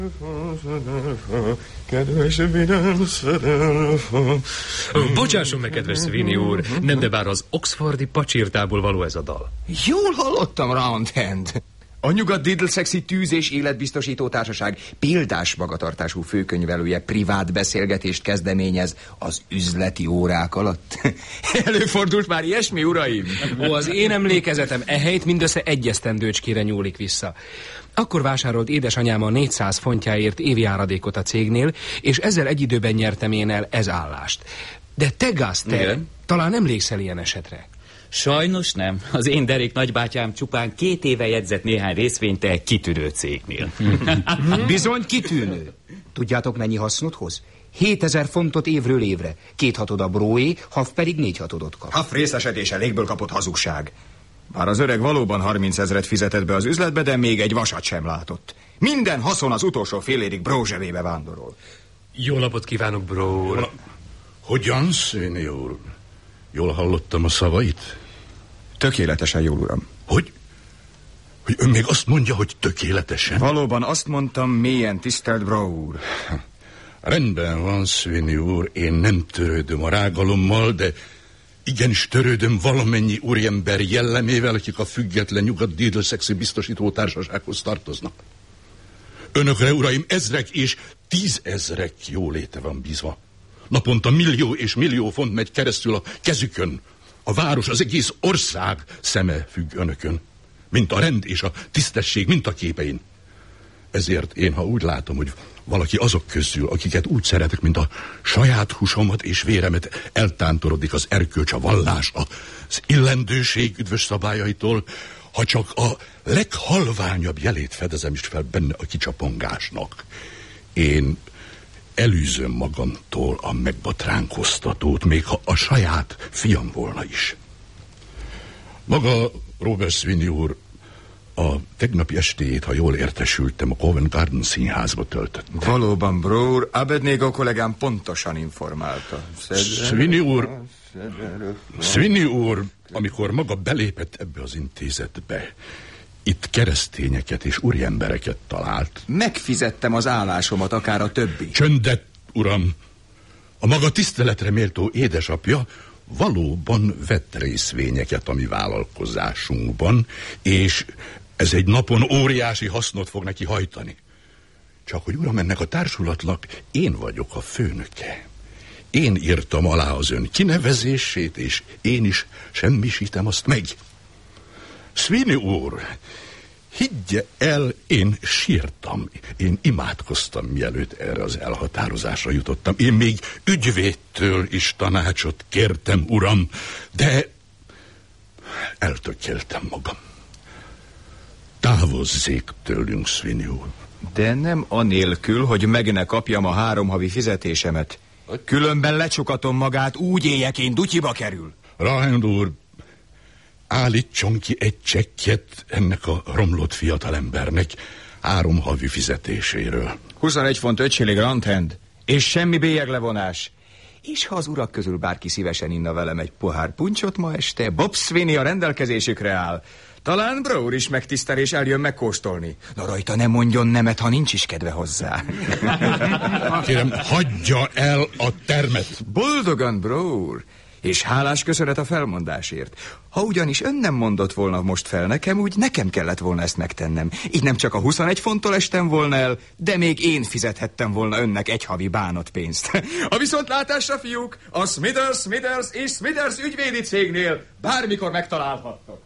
Kedves vidám szerelem. Bocsásson meg, kedves Sweeney úr, nem de bár az oxfordi pacsirtából való ez a dal. Jól hallottam, Roundhand. A Nyugat-Diddlesexi Tűz- és Életbiztosító Társaság példás magatartású főkönyvelője privát beszélgetést kezdeményez az üzleti órák alatt. Előfordult már ilyesmi, uraim? Ó, az én emlékezetem ehelyt mindössze egy esztendőcskére nyúlik vissza. Akkor vásárolt édesanyám a 400 fontjáért évi áradékot a cégnél, és ezzel egy időben nyertem én el ez állást. De te, Gus, te talán emlékszel ilyen esetre? Sajnos nem. Az én derék nagybátyám csupán 2 éve jegyzett néhány részvényt egy kitűnő cégnél. Bizony kitűnő. Tudjátok, mennyi hasznot hoz? 7000 fontot évről évre. 2/6 a bróé, Huff pedig 4/6 kap. Huff részesedése légből kapott hazugság. Bár az öreg valóban 30 000 fizetett be az üzletbe, de még egy vasat sem látott. Minden haszon az utolsó félérig Bro zsebébe vándorol. Jó napot kívánok, Bro úr. Hogyan, Sweeney úr? Jól hallottam a szavait? Tökéletesen jól, uram. Hogy ön még azt mondja, hogy tökéletesen? Valóban azt mondtam, mélyen tisztelt Bro úr. Rendben van, Sweeney úr, én nem törődöm a rágalommal, de igenis törődöm valamennyi úriember jellemével, akik a független Nyugat-Diddlesexi Biztosító Társasághoz tartoznak. Önökre, uraim, ezrek és 10 000 jóléte van bízva. Naponta millió és millió font megy keresztül a kezükön. A város, az egész ország szeme függ önökön. Mint a rend és a tisztesség mintaképein. Ezért én, ha úgy látom, hogy valaki azok közül, akiket úgy szeretek, mint a saját húsomat és véremet, eltántorodik az erkölcs, a vallás, az illendőség üdvös szabályaitól, ha csak a leghalványabb jelét fedezem is fel benne a kicsapongásnak, én elűzöm magamtól a megbotránkoztatót, még ha a saját fiam volna is. Maga Robert Sweeney úr a tegnapi estéjét, ha jól értesültem, a Covent Garden színházba töltötte. Valóban, Bro úr, Abednego kollégám pontosan informálta. Sweeney úr, amikor maga belépett ebbe az intézetbe, itt keresztényeket és úriembereket talált. Megfizettem az állásomat, akár a többi. Csöndet, uram! A maga tiszteletre méltó édesapja valóban vett részvényeket a mi vállalkozásunkban, és ez egy napon óriási hasznot fog neki hajtani. Csak hogy, uram, ennek a társulatnak én vagyok a főnöke. Én írtam alá az ön kinevezését, és én is semmisítem azt meg. Sweeney úr, higgye el, én sírtam, én imádkoztam, mielőtt erre az elhatározásra jutottam. Én még ügyvédtől is tanácsot kértem, uram, de eltökéltem magam. Távozzék tőlünk, Sweeney úr. De nem anélkül, hogy meg ne kapjam a 3 havi fizetésemet. Különben lecsukatom magát, úgy éljek, én dutyiba kerül. Roundhand úr, állítson ki egy csekket ennek a romlott fiatalembernek 3 havi fizetéséről. 21 font 5 shilling, Roundhand, és semmi bélyeglevonás. És ha az urak közül bárki szívesen inna velem egy pohár puncsot ma este, Bob Sweeney a rendelkezésükre áll. Talán Bro úr is megtisztel és eljön megkóstolni. Na rajta ne mondjon nemet, ha nincs is kedve hozzá. Kérem, hagyja el a termet. Boldogan, Bro úr. És hálás köszönet a felmondásért. Ha ugyanis ön nem mondott volna most fel nekem, úgy nekem kellett volna ezt megtennem. Így nem csak a 21 fonttól estem volna el, de még én fizethettem volna önnek 1 havi bánatpénzt. A viszontlátásra, fiúk, a Smithers és Smithers ügyvédi cégnél bármikor megtalálhattok.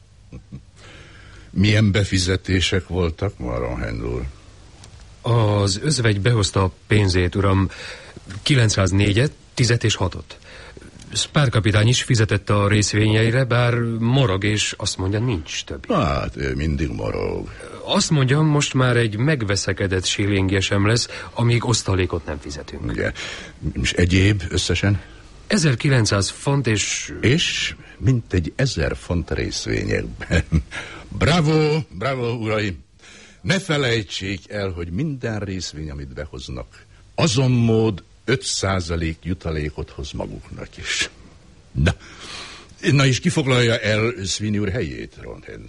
Milyen befizetések voltak ma, Roundhand úr? Az özvegy behozta a pénzét, uram, 904-et, 10-et és 6-ot. Spár kapitány is fizetett a részvényeire, bár morog, és azt mondja, nincs több. Hát, mindig morog. Azt mondja, most már egy megveszekedett shillingje sem lesz, amíg osztalékot nem fizetünk. Ugye, és egyéb összesen? 1900 font és mintegy 1000 font részvényekben. Bravo, uraim! Ne felejtsék el, hogy minden részvény, amit behoznak, azon mód 5% jutalékot hoz maguknak is. Na és ki foglalja el Sweeney úr helyét, Roundhand?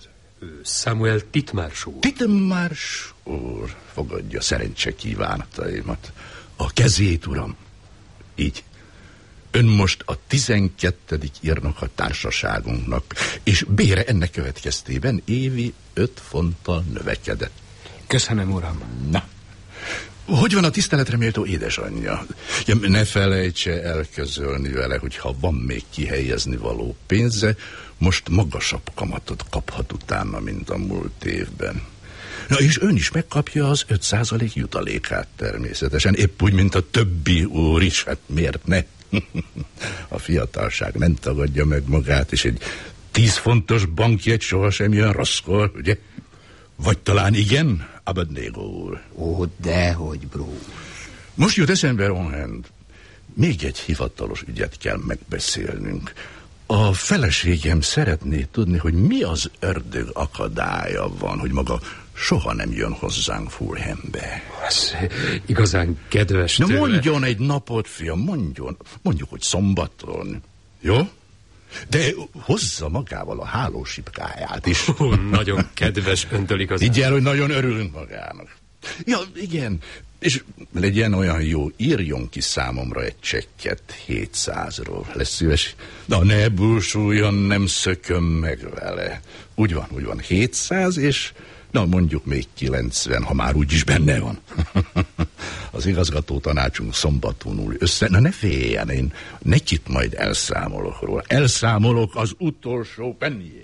Samuel Titmárs úr. Titmárs úr, fogadja szerencse kívánataimat. A kezét, uram. Így. Ön most a 12. írnok a társaságunknak, és bére ennek következtében évi 5 fonttal növekedett. Köszönöm, uram. Na, hogy van a tiszteletre méltó édesanyja? Ja, ne felejtse elközölni vele, hogy ha van még kihelyezni való pénze, most magasabb kamatot kaphat utána, mint a múlt évben. Na, és ön is megkapja az 5% jutalékát természetesen, épp úgy, mint a többi úr is, hát miért ne? A fiatalság nem tagadja meg magát, és egy 10 fontos bankjegy sohasem jön rosszkor, ugye? Vagy talán igen, Abednego úr? Ó, dehogy, bro. Most jut eszembe, Ronhend, még egy hivatalos ügyet kell megbeszélnünk. A feleségem szeretné tudni, hogy mi az ördög akadálya van, hogy maga soha nem jön hozzánk Fulhambe. Ez igazán kedves tőle. Na mondjon egy napot, fiam, mondjon. Mondjuk, hogy szombaton. Jó? De hozza magával a hálósipkáját is. Nagyon kedves öntől igazán. Így el, hogy nagyon örülünk magának. Ja, igen. És legyen olyan jó, írjon ki számomra egy csekket 700-ról. Lesz szíves? Na, ne búsuljon, nem szököm meg vele. Úgy van, 700, és na, mondjuk még 90, ha már úgyis benne van. Az igazgató tanácsunk szombaton ül össze. Na, ne féljen, én nekit majd elszámolok róla. Elszámolok az utolsó penniért.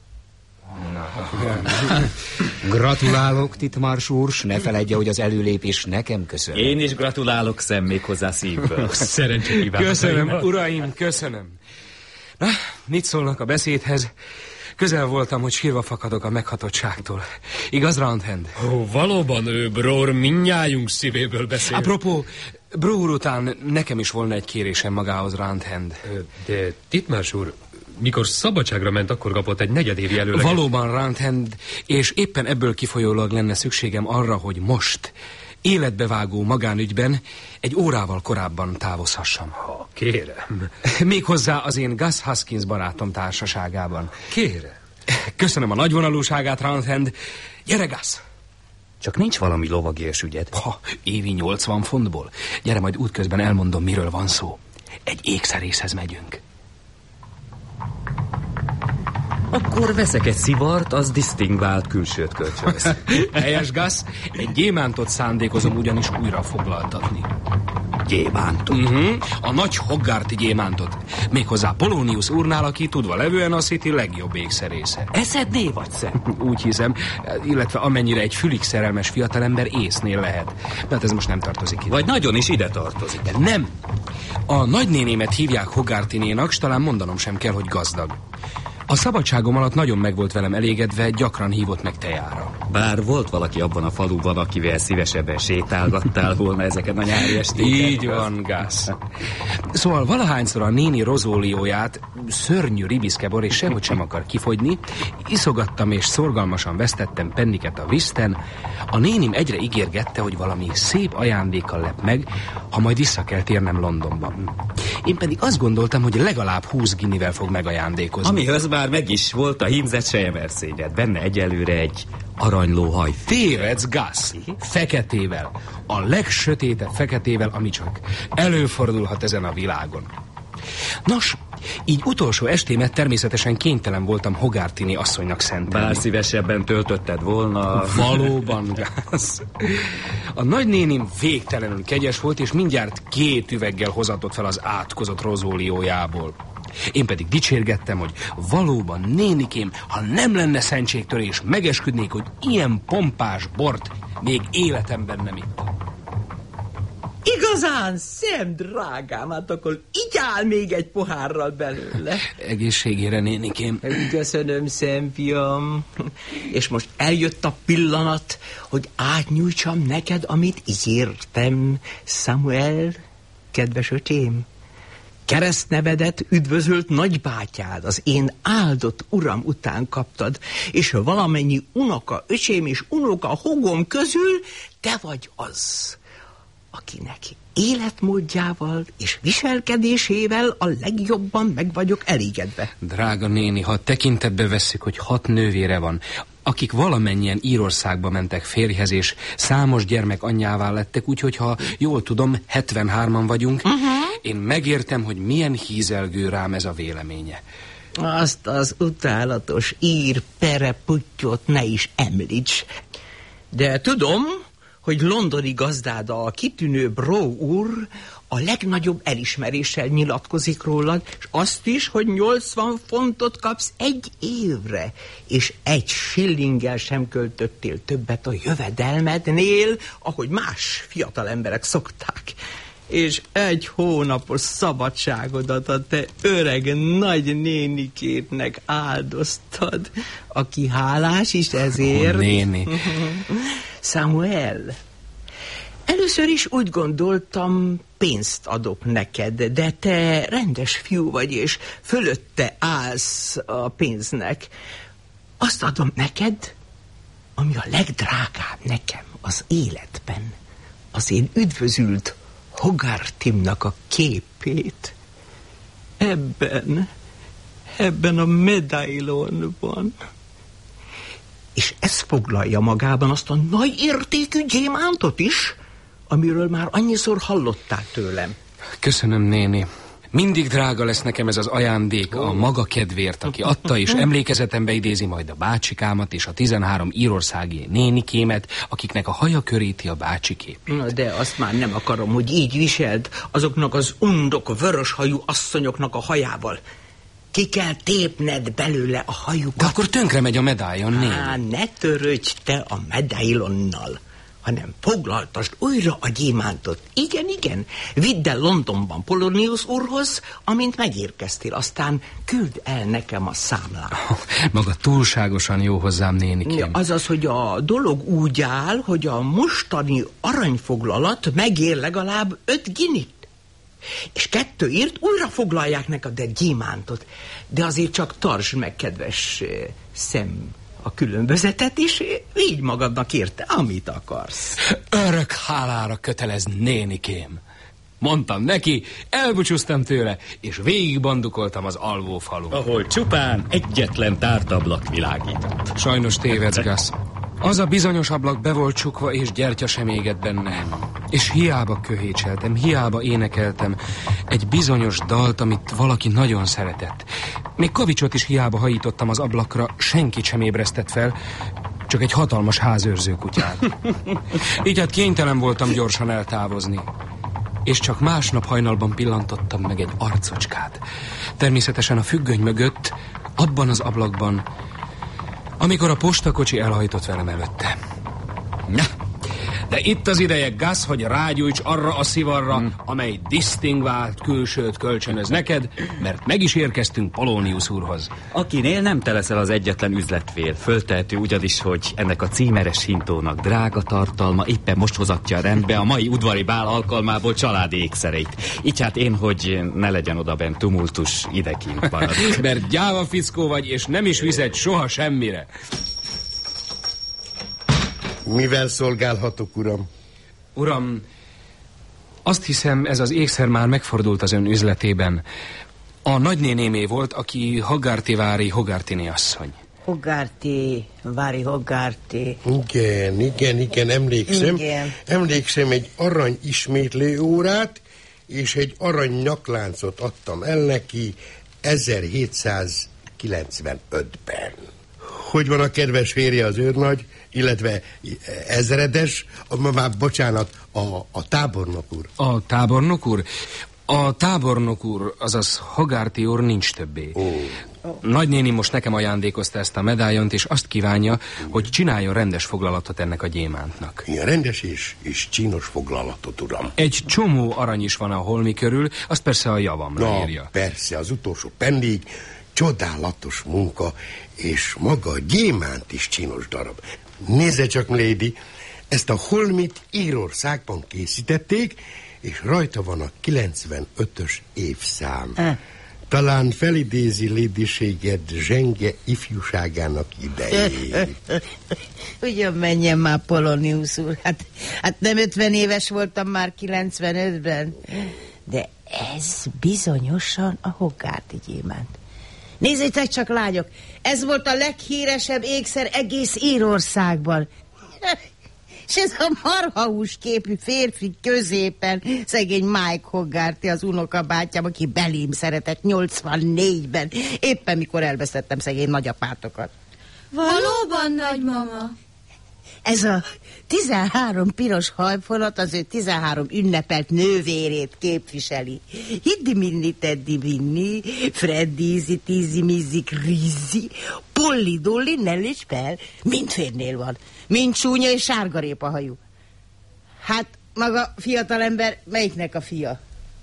Gratulálok, Titmárs úr, s ne feledje, hogy az előlépés nekem köszön. Én is gratulálok, Sam, méghozzá szívből. Szerencsé kívánok. Köszönöm, uraim, köszönöm. Na, mit szólnak a beszédhez? Közel voltam, hogy sírva fakadok a meghatottságtól. Igaz, Roundhand? Ó, valóban, Bror, mindnyájunk szívéből beszél. Apropó, Bror után nekem is volna egy kérésem magához, Roundhand. De Titmárs úr, mikor szabadságra ment, akkor kapott egy negyedévi előleget. Valóban, Roundhand, és éppen ebből kifolyólag lenne szükségem arra, hogy most, életbevágó magánügyben egy órával korábban távozhassam. Ha, kérem. Méghozzá az én Gus Haskins barátom társaságában. Kérem. Köszönöm a nagyvonalúságát, Roundhand. Gyere, Gus! Csak nincs valami lovagias ügyed? Ha, évi 80 fontból. Gyere, majd útközben elmondom, miről van szó. Egy ékszerészhez megyünk. Akkor veszek egy szivart, az disztingvált külsőt kölcsönöz. Helyes, Gus. Egy gyémántot szándékozom ugyanis újra foglaltatni. Gyémántot? A nagy Hogarthi gyémántot. Méghozzá Polonius úrnál, aki tudva levően a City legjobb ékszerésze. Eszedné vagy, Sam? Úgy hiszem, illetve amennyire egy fülig szerelmes fiatalember észnél lehet. De hát ez most nem tartozik ide. Vagy nagyon is ide tartozik. De nem. A nagynénémet hívják Hogarthinénak, s talán mondanom sem kell, hogy gazdag. A szabadságom alatt nagyon meg volt velem elégedve, gyakran hívott meg tejára. Bár volt valaki abban a faluban, akivel szívesebben sétálgattál volna ezeken a nyári estéken. Így van, Gus. Szóval valahányszor a néni rozólióját, szörnyű ribiszkebor és sehogy sem akar kifogyni, iszogattam és szorgalmasan vesztettem penniket a viszten, a nénim egyre ígérgette, hogy valami szép ajándékkal lep meg, ha majd vissza kell térnem Londonban. Én pedig azt gondoltam, hogy legalább 20 guineavel fog megajándékozni. Amihöz már meg is volt a hímzett sejemerszényed. Benne egyelőre egy aranylóhaj. Tévedsz, Gus. Feketével. A legsötétebb feketével, ami csak előfordulhat ezen a világon. Nos, így utolsó estémet természetesen kénytelen voltam Hogarthini asszonynak szentelni. Bár szívesebben töltötted volna. Valóban, Gus. A nagynénim végtelenül kegyes volt, és mindjárt 2 üveggel hozatott fel az átkozott rozóliójából. Én pedig dicsérgettem, hogy valóban, nénikém, ha nem lenne szentségtörés, megesküdnék, hogy ilyen pompás bort még életemben nem ittam. Igazán, Sam, drágám, hát akkor igyál még egy pohárral belőle. Egészségére, nénikém. Köszönöm, Sam, fiam. És most eljött a pillanat, hogy átnyújtsam neked, amit ígértem, Samuel, kedves öcsém. Keresztnevedet üdvözölt nagybátyád, az én áldott uram után kaptad, és valamennyi unoka, öcsém és unoka hogom közül te vagy az, akinek életmódjával és viselkedésével a legjobban meg vagyok elégedve. Drága néni, ha tekintetbe vesszük, hogy 6 nővére van, akik valamennyien Írországba mentek férjhez, és számos gyermek anyjává lettek, úgyhogy ha jól tudom, 73-an vagyunk, én megértem, hogy milyen hízelgő rám ez a véleménye. Azt az utálatos ír pereputtyot ne is említs. De tudom, hogy londoni gazdád, a kitűnő Brough úr a legnagyobb elismeréssel nyilatkozik rólad, és azt is, hogy 80 fontot kapsz egy évre, és 1 shillinggel sem költöttél többet a jövedelmednél, ahogy más fiatal emberek szokták. És 1 hónapos szabadságodat a te öreg nagynénikétnek áldoztad, aki hálás is ezért. Néni. Samuel, először is úgy gondoltam, pénzt adok neked, de te rendes fiú vagy, és fölötte állsz a pénznek. Azt adom neked, ami a legdrágább nekem az életben, az én üdvözült Hogartimnak a képét. Ebben a medaillonban. És ez foglalja magában azt a nagy értékű gyémántot is, amiről már annyiszor hallottál tőlem. Köszönöm, néni. Mindig drága lesz nekem ez az ajándék a maga kedvéért, aki adta, és emlékezetembe idézi majd a bácsikámat és a 13 írországi nénikémet, akiknek a haja köríti a bácsi kép. Na, de azt már nem akarom, hogy így viseld azoknak az undok, vöröshajú asszonyoknak a hajával. Ki kell tépned belőle a hajukat. De akkor tönkre megy a medályon, néni. Ne törődj te a medaillonnal, hanem foglaltasd újra a gyémántot. Igen, vidd el Londonban Polonius úrhoz, amint megérkeztél, aztán küld el nekem a számlát. Maga túlságosan jó hozzám, nénikém. Azaz, hogy a dolog úgy áll, hogy a mostani aranyfoglalat megér legalább 5 ginit. És 2ért újra foglalják neked a gyémántot. De azért csak tartsd meg, kedves szem, a különbözetet, és így magadnak érte, amit akarsz. Örök hálára kötelez, nénikém. Mondtam neki, elbúcsúztam tőle, és végigbandukoltam az alvófalun. Ahol csupán egyetlen tártablak világított. Sajnos tévedsz, Gus. Az a bizonyos ablak be volt csukva, és gyertya sem égett benne. És hiába köhécseltem, hiába énekeltem egy bizonyos dalt, amit valaki nagyon szeretett. Még kavicsot is hiába hajítottam az ablakra, senkit sem ébresztett fel, csak egy hatalmas házőrző kutyát. Így hát kénytelen voltam gyorsan eltávozni. És csak másnap hajnalban pillantottam meg egy arcocskát. Természetesen a függöny mögött, abban az ablakban, amikor a postakocsi elhajtott velem előtte. Na, de itt az ideje, Gus, hogy rágyújts arra a szivarra, amely disztingvált külsőt kölcsönöz neked, mert meg is érkeztünk Polonius úrhoz. Akinél nem te leszel az egyetlen üzletfél. Föltehető ugyanis, hogy ennek a címeres hintónak drága tartalma éppen most hozatja rendbe a mai udvari bál alkalmából családi ékszereit. Így hát én, hogy ne legyen odaben tumultus, idekint marad. Mert gyáva fickó vagy, és nem is viszed soha semmire. Mivel szolgálhatok, uram? Uram, azt hiszem, ez az ékszer már megfordult az ön üzletében. A nagynénémé volt, aki Hogarty vári Hogartyné asszony. Hogarty vári Hogarty. Igen, emlékszem. Igen. Emlékszem, egy arany ismétlő órát és egy arany nyakláncot adtam el neki 1795-ben. Hogy van a kedves férje, az őrnagy, illetve ezredes, bocsánat, a tábornok úr? A tábornok úr? A tábornok úr, azaz Hogarty úr nincs többé. Nagynéni most nekem ajándékozta ezt a medáljont, és azt kívánja, hogy csináljon rendes foglalatot ennek a gyémántnak. Igen, rendes és csinos foglalatot, uram. Egy csomó arany is van a holmi körül, azt persze a javamra írja. Persze, az utolsó pennig, csodálatos munka, és maga a gyémánt is csinos darab. Nézze csak, lady, ezt a holmit Írországban készítették, és rajta van a 95-ös évszám. Talán felidézi lédiséged zsenge ifjúságának idejét. Ugyan menjen már, Polonius úr. Hát nem 50 éves voltam már 95-ben. De ez bizonyosan a Hogarty gyémánt. Nézzétek csak, lányok, ez volt a leghíresebb ékszer egész Írországban. És ez a marhahús képű férfi középen, szegény Mike Hogarty, az unokabátyám, aki belém szeretett 84-ben, éppen mikor elvesztettem szegény nagyapátokat. Valóban, nagymama? Ez a 13 piros hajfonat az ő 13 ünnepelt nővérét képviseli. Hiddi Minni, Teddy Winnie, Freddy, Izzy, Tizzy, Mizzy, Grizzy, Polly, Dolly, Nell és Pel, mind férnél van. Mind csúnya és sárgarépa hajú. Hát maga fiatalember melyiknek a fia?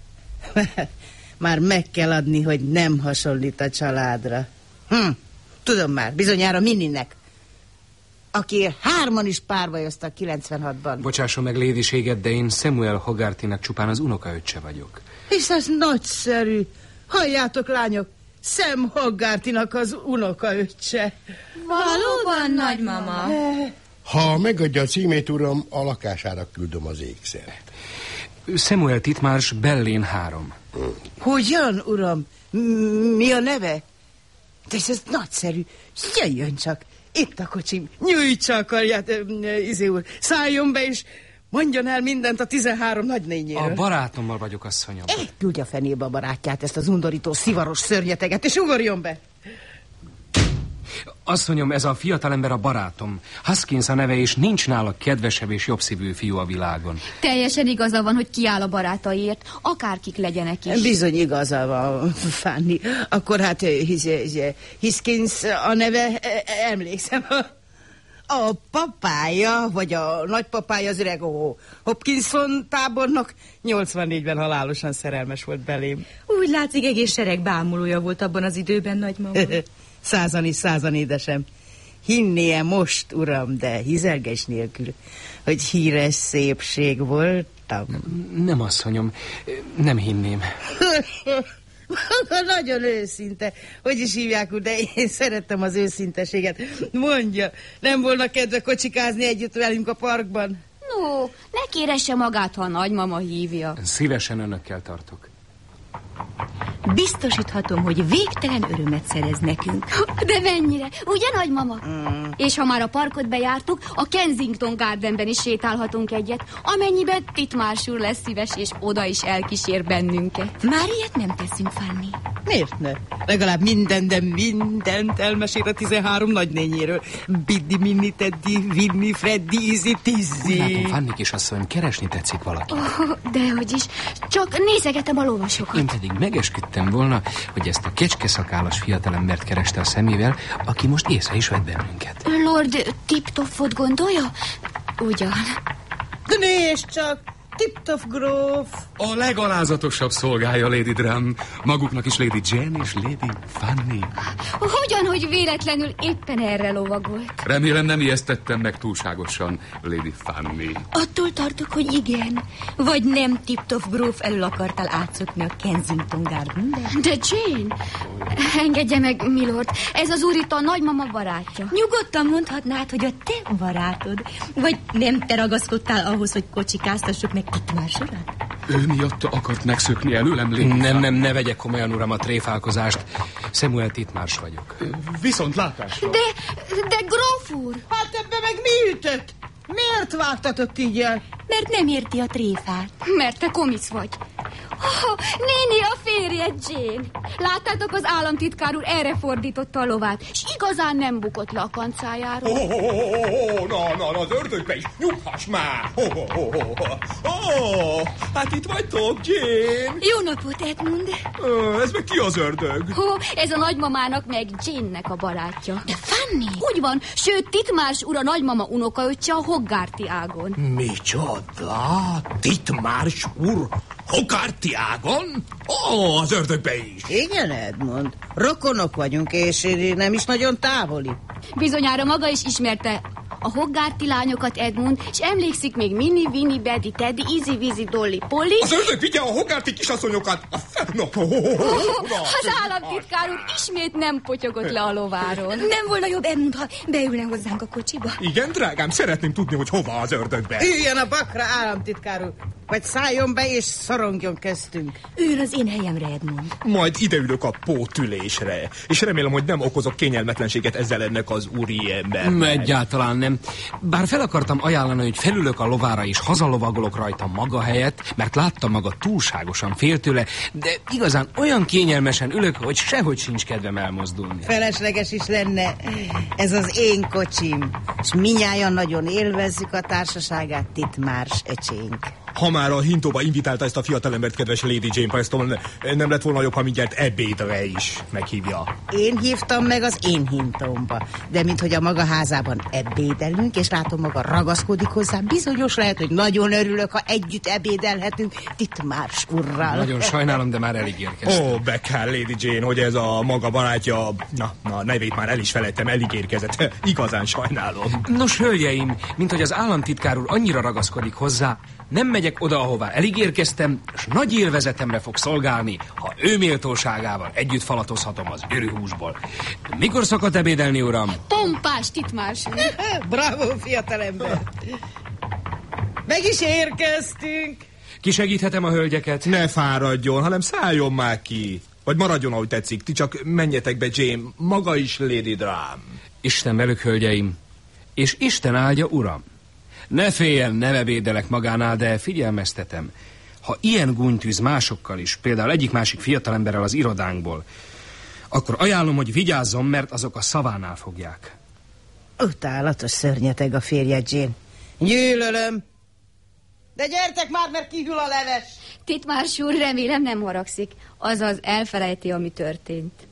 Már meg kell adni, hogy nem hasonlít a családra. Tudom már, bizonyára Minninek, aki 3 is párbajoztak 96-ban. Bocsásson meg lédiséget, de én Samuel Hogartynak csupán az unokaöccse vagyok. És ez nagyszerű. Halljátok, lányok, Sam Hogartynak az unokaöccse. Valóban, nagymama? Ha megadja a címét, uram, a lakására küldöm az ékszert. Samuel Titmárs, Bellén 3. Hogyan, uram? Mi a neve? De ez nagyszerű. Jöjjön csak. Itt a kocsim. Nyújtsa a karját, Izé úr. Szálljon be, és mondjon el mindent a 13 nagynényéről. A barátommal vagyok, asszonyom. Küldj a fenébe a barátját, ezt az undorító, szivaros szörnyeteget, és ugorjon be. Asszonyom, ez a fiatalember a barátom. Huskins a neve, és nincs nála kedvesebb és jobbszívű fiú a világon. Teljesen igaza van, hogy kiáll a barátaiért, akárkik legyenek is. Bizony igaza van, Fanny. Akkor hát Huskins a neve, emlékszem. A papája, vagy a nagypapája, az öreg Hopkinson tábornok 84-ben halálosan szerelmes volt belém. Úgy látszik, egész sereg bámulója volt abban az időben, nagymama. Százan, édesem. Hinnie most, uram, de hizelges nélkül, hogy híres szépség voltam. Nem, asszonyom, nem hinném. Nagyon őszinte. Hogy is hívják, de én szerettem az őszinteséget. Mondja, nem volna kedve kocsikázni együtt velünk a parkban? No, ne kéresse magát, ha a nagymama hívja. Szívesen önökkel tartok. Biztosíthatom, hogy végtelen örömet szerez nekünk. De mennyire, ugye, nagymama? És ha már a parkot bejártuk, a Kensington Gardenben is sétálhatunk egyet, amennyiben Titmárs úr lesz szíves, és oda is elkísér bennünket. Már ilyet nem teszünk, Fanny. Miért ne? Legalább mindent elmesél a 13 nagynényéről. Biddy, Minnie, Teddy, Winnie, Freddy, Izzy, Tizzy. Látom, Fanny kisasszony, keresni tetszik valaki. Dehogy is, csak nézegetem a lovasokat. Én pedig megesküdtem volna, hogy ezt a kecskeszakállas fiatalembert kereste a szemével, aki most észre is vett bennünket. Lord Tiptoffot gondolja? Ugyan. Nézd csak! Tiptoff gróf. A legalázatosabb szolgája, Lady Drum. Maguknak is Lady Jane és Lady Fanny. Hogyan, hogy véletlenül éppen erre lovagolt? Remélem nem ijesztettem meg túlságosan, Lady Fanny. Attól tartok, hogy igen. Vagy nem Tiptoff gróf elől akartál átszokni a Kensington Gardenbe? De Jane, engedje meg, milord, ez az úr itt a nagymama barátja. Nyugodtan mondhatnád, hogy a te barátod. Vagy nem te ragaszkodtál ahhoz, hogy kocsikáztassuk meg Titmárs urat? Ő miatta akart megszökni előlem, Lady? Nem, ne vegye komolyan, uram, a tréfálkozást. Samuel Titmárs vagyok. Viszontlátásra. De gróf úr! Hát ebbe meg mi ütött? Miért vágtatott így el? Mert nem érti a tréfát. Mert te komisz vagy. Néni, a férjed, Jane. Láttátok, az államtitkár úr erre fordította a lovát, és igazán nem bukott le a kancájáról. Na, az ördögbe is, nyughass már! Hát itt vagytok, Jane! Jó napot, Edmund! Ez meg ki az ördög? Ez a nagymamának meg Jane-nek a barátja. De Fanny! Úgy van, sőt, Titmárs ura nagymama unokaöccse a Hogarty ágon. Micsoda? Titmárs úr? Hogarty ágon? Az ördögbe is. Igen, Edmund. Rokonok vagyunk, és nem is nagyon távoli. Bizonyára maga is ismerte a Hogarty lányokat, Edmund, és emlékszik még Minnie, Winnie, Betty, Teddy, Izzy, Wizzy, Dolly, Polly. Az ördög vigye a Hogarty kisasszonyokat. Az államtitkár úr ismét nem potyogott le a lováról. Nem volna jobb, Edmund, ha beülne hozzánk a kocsiba? Igen, drágám, szeretném tudni, hogy hova az ördögbe. Üljön a bakra, államtitkár úr. vagy szálljon be és szorongjon köztünk. Üljön az én helyemre, Edmund. Majd ideülök a pótülésre, és remélem, hogy nem okozok kényelmetlenséget ezzel ennek az úriembernek. Egyáltalán nem. Bár fel akartam ajánlani, hogy felülök a lovára és hazalovagolok rajta maga helyett, mert láttam maga túlságosan fél tőle, de igazán olyan kényelmesen ülök, hogy sehogy sincs kedvem elmozdulni. Felesleges is lenne. Ez az én kocsim, és minnyáján nagyon élvezzük a társaságát, Titmárs öcsénk. Ha már a hintóba invitálta ezt a fiatalembert, kedves Lady Jane Preston, nem lett volna jobb, ha mindjárt ebédre is meghívja. Én hívtam meg az én hintómba, de minthogy a maga házában ebédelünk, és látom, maga ragaszkodik hozzá, bizonyos lehet, hogy nagyon örülök, ha együtt ebédelhetünk Titmárs urral. Nagyon sajnálom, de már elég érkeztem. Ó, Becker, Lady Jane, hogy ez a maga barátja, na, nevét már el is feledtem, elég érkezett. Igazán sajnálom. Nos, hölgyeim, minthogy az államtitkár úr annyira ragaszkodik hozzá, nem megyek oda, ahová elígérkeztem, és nagy élvezetemre fog szolgálni, ha ő méltóságával együtt falatozhatom az őrűhúsból. Mikor szokott ebédelni, uram? Pompás Titmárs. Bravo, fiatalember! Meg is érkeztünk! Kisegíthetem a hölgyeket? Ne fáradjon, hanem szálljon már ki. Vagy maradjon, ahogy tetszik. Ti csak menjetek be, Jane. Maga is, Lady Drum. Isten velük, hölgyeim, és Isten áldja, uram. Ne féljen, nem ebédelek magánál, de figyelmeztetem. Ha ilyen gúnytűz másokkal is, például egyik-másik fiatalemberrel az irodánkból, akkor ajánlom, hogy vigyázzon, mert azok a szavánál fogják. Utálatos szörnyeteg a férjed, Jane. Gyűlölöm. De gyertek már, mert kihűl a leves. Titmárs úr, remélem nem haragszik. Azaz elfelejti, ami történt.